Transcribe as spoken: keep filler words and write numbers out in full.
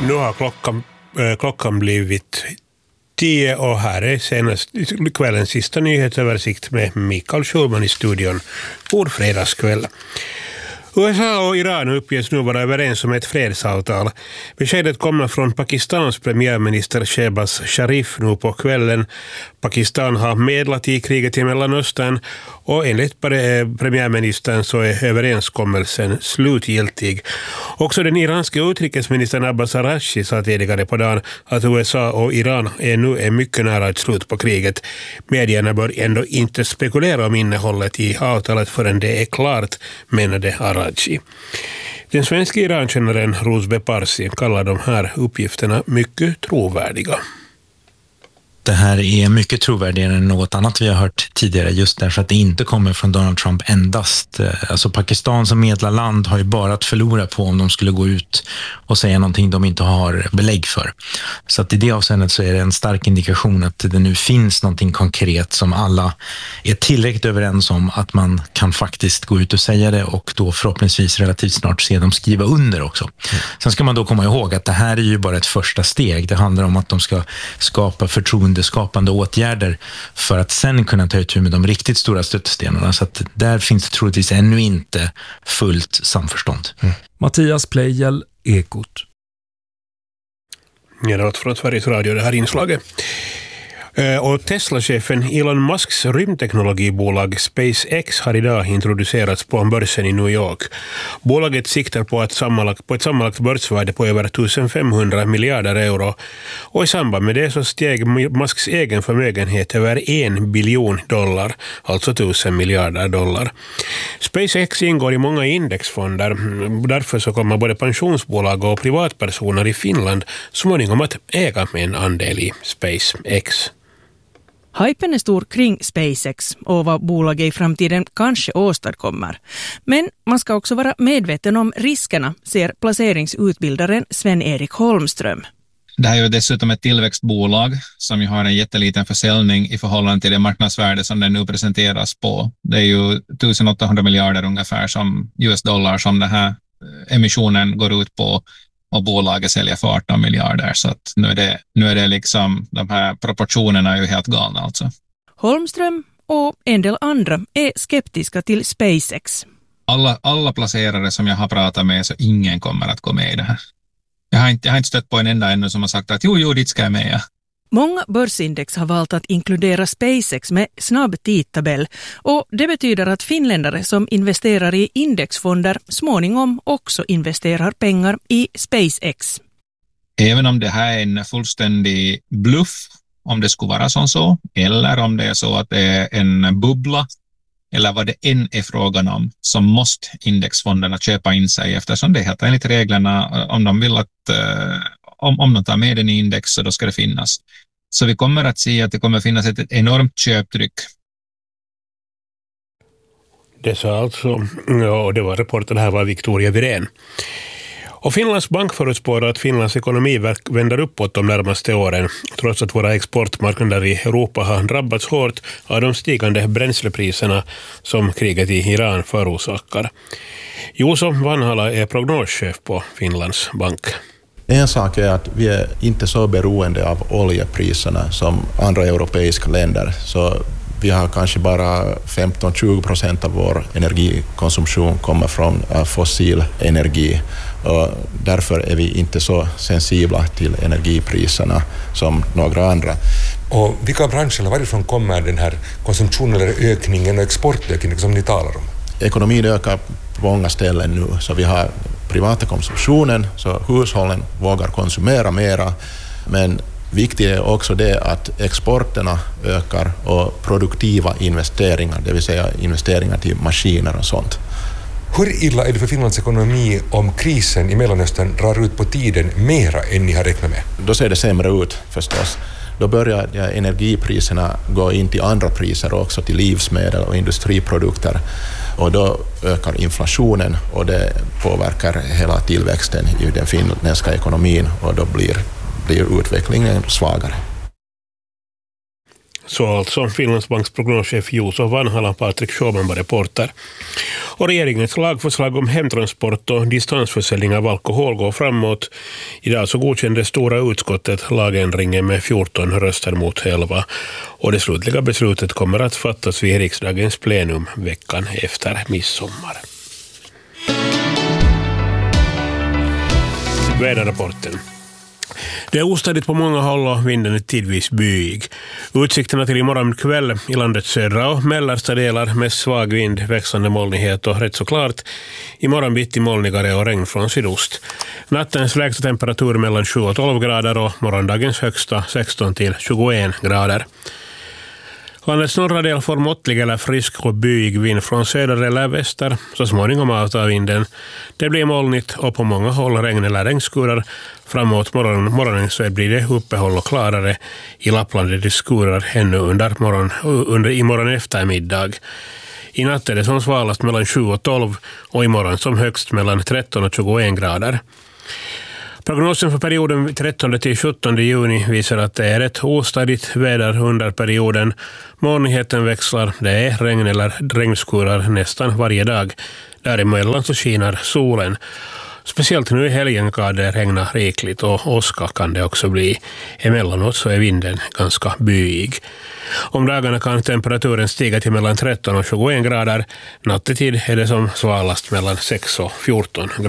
Nu har klockan, äh, klockan blivit tio och här är senast kvällens sista nyhetsöversikt med Mikael Schulman i studion. God fredagskväll. U S A och Iran uppges nu vara överens om ett fredsavtal. Beskedet kommer från Pakistans premiärminister Shehbaz Sharif nu på kvällen. Pakistan har medlat i kriget i Mellanöstern och enligt premiärministern så är överenskommelsen slutgiltig. Också den iranska utrikesministern Abbas Araghchi sa tidigare på dagen att U S A och Iran är nu är mycket nära ett slut på kriget. Medierna bör ändå inte spekulera om innehållet i avtalet förrän det är klart, menade Araghchi. Den svenska Irankännaren Rozbeh Parsi kallar de här uppgifterna mycket trovärdiga. Det här är mycket trovärdigare än något annat vi har hört tidigare, just därför att det inte kommer från Donald Trump endast. Alltså Pakistan som medlarland har ju bara att förlora på om de skulle gå ut och säga någonting de inte har belägg för. Så att i det avseendet så är det en stark indikation att det nu finns någonting konkret som alla är tillräckligt överens om att man kan faktiskt gå ut och säga det och då förhoppningsvis relativt snart se dem skriva under också. Mm. Sen ska man då komma ihåg att det här är ju bara ett första steg. Det handlar om att de ska skapa förtroende skapande åtgärder för att sen kunna ta ut med de riktigt stora stöttestenarna. Så att där finns det troligtvis ännu inte fullt samförstånd. Mm. Mattias Pleijel, Ekot. Ja, det var från Sveriges Radio det här inslaget. Och Tesla-chefen Elon Musks rymdteknologibolag SpaceX har idag introducerats på börsen i New York. Bolaget siktar på, att sammanlagt, på ett sammanlagt börsvärde på över femtonhundra miljarder euro. Och i samband med det så steg Musks egen förmögenhet över en biljon dollar, alltså tusen miljarder dollar. SpaceX ingår i många indexfonder. Därför så kommer både pensionsbolag och privatpersoner i Finland småningom att äga med en andel i SpaceX. Hypen är stor kring SpaceX och vad bolaget i framtiden kanske åstadkommer. Men man ska också vara medveten om riskerna, ser placeringsutbildaren Sven-Erik Holmström. Det här är ju dessutom ett tillväxtbolag som ju har en jätteliten försäljning i förhållande till det marknadsvärde som den nu presenteras på. Det är ju tusenåttahundra miljarder ungefär som U S-dollar som den här emissionen går ut på. Och bolaget säljer för arton miljarder, så att nu är det, nu är det liksom, de här proportionerna är ju helt galna alltså. Holmström och en del andra är skeptiska till SpaceX. Alla, alla placerare som jag har pratat med så ingen kommer att gå med i det här. Jag har inte, jag har inte stött på en enda ännu som har sagt att jo, jo, dit ska jag med. Ja. Många börsindex har valt att inkludera SpaceX med snabb tidtabell och det betyder att finländare som investerar i indexfonder småningom också investerar pengar i SpaceX. Även om det här är en fullständig bluff, om det skulle vara som så, eller om det är så att det är en bubbla, eller vad det än är frågan om, så måste indexfonderna köpa in sig eftersom det heter enligt reglerna, om de vill att Om, om de tar med den i index så då ska det finnas. Så vi kommer att se att det kommer att finnas ett, ett enormt köptryck. Det sa alltså, ja, det var reporten här var Victoria Virén. Och Finlands bank förutspår att Finlands ekonomi vänder uppåt de närmaste åren, trots att våra exportmarknader i Europa har drabbats hårt av de stigande bränslepriserna som kriget i Iran förorsakar. Juuso Vanhala är prognoschef på Finlands bank. En sak är att vi är inte så beroende av oljepriserna som andra europeiska länder. Så vi har kanske bara femton till tjugo procent av vår energikonsumtion kommer från fossil energi. Och därför är vi inte så sensibla till energipriserna som några andra. Och vilka branscher, varifrån kommer den här konsumtionen eller ökningen och exportökningen som ni talar om? Ekonomin ökar på många ställen nu, så vi har privata konsumtionen, så hushållen vågar konsumera mera, men viktigt är också det att exporterna ökar och produktiva investeringar, det vill säga investeringar till maskiner och sånt. Hur illa är det för Finlands ekonomi om krisen i Mellanöstern drar ut på tiden mera än ni har räknat med? Då ser det sämre ut förstås. Då börjar ja, energipriserna gå in till andra priser också, till livsmedel och industriprodukter. Och då ökar inflationen och det påverkar hela tillväxten i den finländska ekonomin och då blir, blir utvecklingen svagare. Så alltså Finlands banks prognoschef Juuso Vanhala, Patrik Sjöman var reporter. Och regeringens lagförslag om hemtransport och distansförsäljning av alkohol går framåt. Idag så godkände stora utskottet lagändringen med fjorton röster mot elva. Och det slutliga beslutet kommer att fattas vid riksdagens plenum veckan efter midsommar. Väderrapporten. Det är ostadigt på många håll och vinden är tidvis byig. Utsikterna till imorgon kväll i landets södra och mellersta delar med svag vind, växande molnighet och rätt så klart. Imorgon bitti molnigare och regn från sydost. Nattens lägsta temperatur mellan sju och tolv grader och morgondagens högsta sexton till tjugoen grader. Landets norra del får måttlig eller frisk och byig vind från söder eller väster. Så småningom avtar vinden. Det blir molnigt och på många håll regn eller regnskurar. Framåt morgon, morgonen så blir det uppehåll och klarare. I Lappland är det skurar ännu under morgon, under, i morgon eftermiddag. I natt är det som svalast mellan sju och tolv och imorgon som högst mellan tretton och tjugoen grader. Prognosen för perioden trettonde till sjuttonde juni visar att det är ett ostadigt väder under perioden. Molnigheten växlar, det är regn eller regnskurar nästan varje dag. Däremellan så skiner solen. Speciellt nu i helgen kan det regna rikligt och åska kan det också bli. Emellanåt så är vinden ganska byig. Om dagarna kan temperaturen stiga till mellan tretton och tjugoen grader. Nattetid är det som svalast mellan sex och fjorton grader.